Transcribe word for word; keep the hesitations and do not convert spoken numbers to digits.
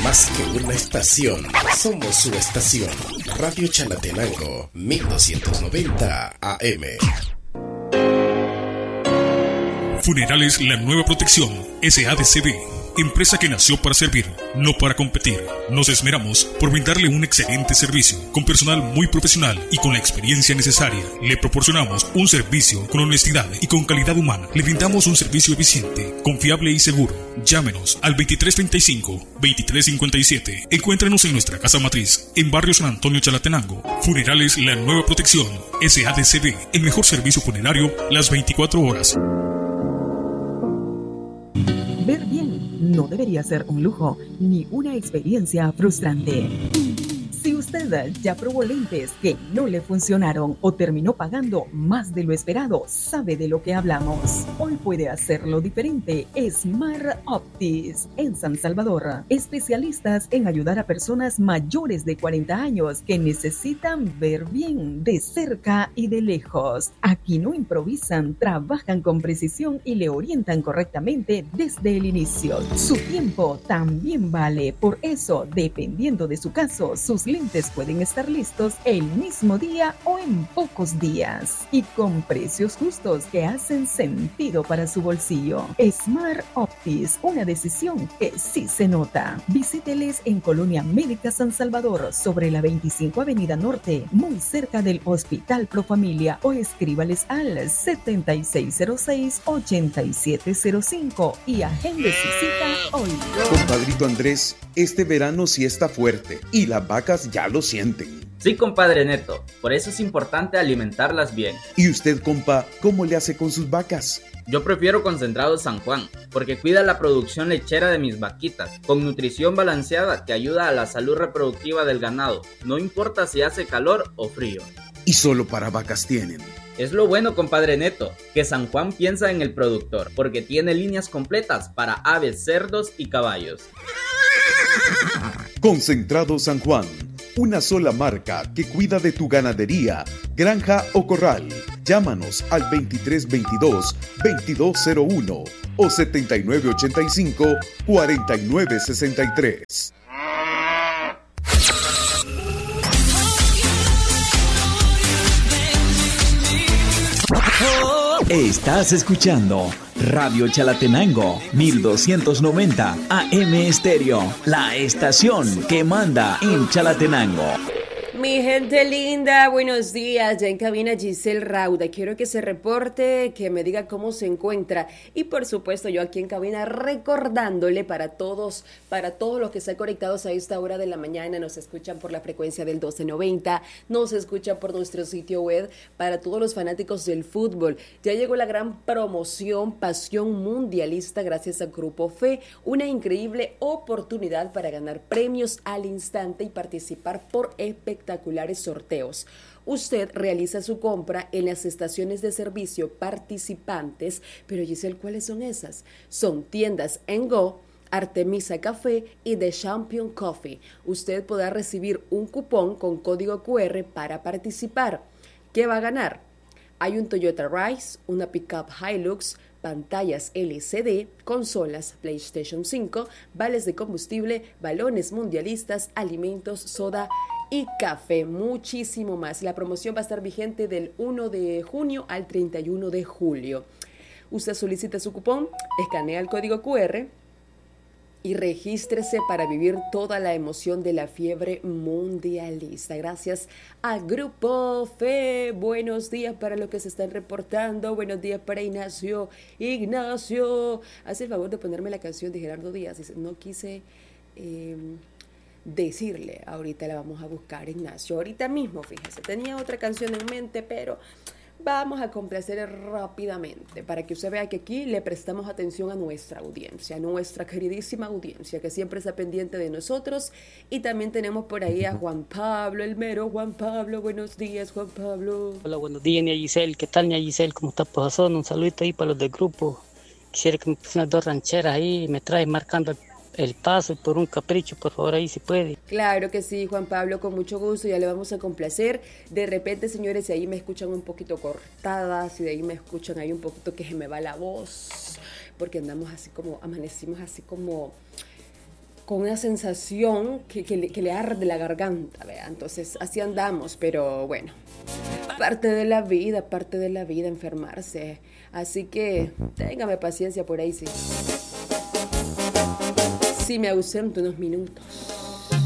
Más que una estación, somos su estación. Radio Chalatenango, mil doscientos noventa A M. Funerales La Nueva Protección, S A D C B. Empresa que nació para servir, no para competir. Nos esmeramos por brindarle un excelente servicio, con personal muy profesional y con la experiencia necesaria. Le proporcionamos un servicio con honestidad y con calidad humana. Le brindamos un servicio eficiente, confiable y seguro. Llámenos al veintitrés treinta y cinco, veintitrés cincuenta y siete. Encuéntrenos en nuestra casa matriz, en Barrio San Antonio, Chalatenango. Funerales La Nueva Protección, S A D C B. El mejor servicio funerario las veinticuatro horas. Ver bien no debería ser un lujo ni una experiencia frustrante. Si usted ya probó lentes que no le funcionaron o terminó pagando más de lo esperado, sabe de lo que hablamos. Hoy puede hacerlo diferente. Smart Optics en San Salvador. Especialistas en ayudar a personas mayores de cuarenta años que necesitan ver bien de cerca y de lejos. Aquí no improvisan, trabajan con precisión y le orientan correctamente desde el inicio. Su tiempo también vale. Por eso, dependiendo de su caso, sus lentes pueden estar listos el mismo día o en pocos días y con precios justos que hacen sentido para su bolsillo. Smart Optics, una decisión que sí se nota. Visíteles en Colonia Médica San Salvador, sobre la veinticinco Avenida Norte, muy cerca del Hospital Profamilia, o escríbales al setenta y seis cero seis, ochenta y siete cero cinco y agende su cita hoy. Compadrito Andrés, este verano sí está fuerte y las vacas ya lo sienten. Sí, compadre Neto, por eso es importante alimentarlas bien. ¿Y usted, compa, cómo le hace con sus vacas? Yo prefiero Concentrado San Juan, porque cuida la producción lechera de mis vaquitas, con nutrición balanceada que ayuda a la salud reproductiva del ganado, no importa si hace calor o frío. ¿Y solo para vacas tienen? Es lo bueno, compadre Neto, que San Juan piensa en el productor, porque tiene líneas completas para aves, cerdos y caballos. Concentrado San Juan, una sola marca que cuida de tu ganadería, granja o corral. Llámanos al veintitrés veintidós, veintidós cero uno o setenta y nueve ochenta y cinco, cuarenta y nueve sesenta y tres. Estás escuchando Radio Chalatenango mil doscientos noventa A M Estéreo, la estación que manda en Chalatenango. Mi gente linda, buenos días. Ya en cabina Giselle Rauda. Quiero que se reporte, que me diga cómo se encuentra. Y por supuesto yo aquí en cabina recordándole para todos, para todos los que están conectados a esta hora de la mañana, nos escuchan por la frecuencia del doce noventa, nos escuchan por nuestro sitio web, para todos los fanáticos del fútbol. Ya llegó la gran promoción Pasión Mundialista gracias a Grupo Fe, una increíble oportunidad para ganar premios al instante y participar por espectáculos. espectaculares sorteos. Usted realiza su compra en las estaciones de servicio participantes, pero Giselle, ¿cuáles son esas? Son tiendas En Go, Artemisa Café y The Champion Coffee. Usted podrá recibir un cupón con código cu erre para participar. ¿Qué va a ganar? Hay un Toyota Rise, una pickup Hilux, pantallas L C D, consolas PlayStation cinco, vales de combustible, balones mundialistas, alimentos, soda y café, muchísimo más. La promoción va a estar vigente del primero de junio al treinta y uno de julio. Usted solicita su cupón, escanea el código cu erre y regístrese para vivir toda la emoción de la fiebre mundialista. Gracias a Grupo Fe. Buenos días para los que se están reportando. Buenos días para Ignacio. Ignacio, hace el favor de ponerme la canción de Gerardo Díaz. Dice, no quise eh, decirle, ahorita la vamos a buscar, Ignacio. Ahorita mismo, fíjese, tenía otra canción en mente, pero vamos a complacer rápidamente para que usted vea que aquí le prestamos atención a nuestra audiencia, a nuestra queridísima audiencia que siempre está pendiente de nosotros. Y también tenemos por ahí a Juan Pablo, el mero Juan Pablo. Buenos días, Juan Pablo. Hola, buenos días, Nia Giselle. ¿Qué tal, Nia Giselle? ¿Cómo está, Pozazón? Un saludito ahí para los del grupo. Quisiera que me pusieran unas dos rancheras ahí y me trae marcando el el paso por un capricho, por favor, ahí si puede. Claro que sí, Juan Pablo, con mucho gusto, ya le vamos a complacer. De repente, señores, si ahí me escuchan un poquito cortadas, si de ahí me escuchan ahí un poquito que se me va la voz, porque andamos así como, amanecimos así como con una sensación que, que, le, que le arde la garganta, ¿vea? Entonces así andamos, pero bueno, parte de la vida, parte de la vida enfermarse, así que téngame paciencia por ahí, sí. Sí me ausento unos minutos.